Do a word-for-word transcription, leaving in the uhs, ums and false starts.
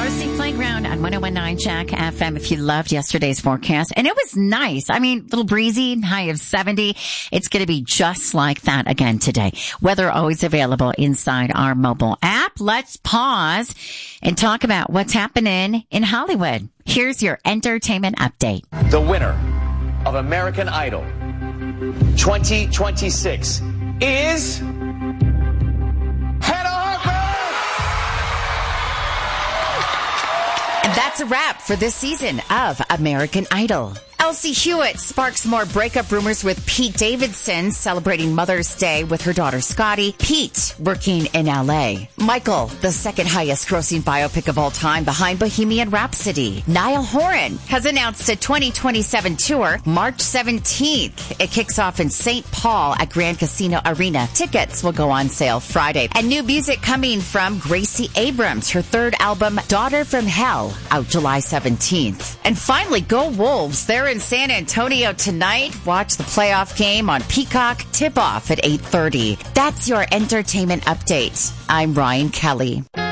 R C Playground on one oh one point nine Jack F M if you loved yesterday's forecast. And it was nice. I mean, a little breezy, high of seventy. It's going to be just like that again today. Weather always available inside our mobile app. Let's pause and talk about what's happening in Hollywood. Here's your entertainment update. The winner of American Idol twenty twenty-six is Hannah Harper! And that's a wrap for this season of American Idol. Elsie Hewitt sparks more breakup rumors with Pete Davidson, celebrating Mother's Day with her daughter Scotty. Pete working in L A. Michael, the second highest grossing biopic of all time behind Bohemian Rhapsody. Niall Horan has announced a twenty twenty-seven tour March seventeenth. It kicks off in Saint Paul at Grand Casino Arena. Tickets will go on sale Friday. And new music coming from Gracie Abrams, her third album, Daughter from Hell, out July seventeenth. And finally, go Wolves. They're in San Antonio tonight. Watch the playoff game on Peacock. Tip off at eight thirty. That's your entertainment update. I'm Ryan Kelly.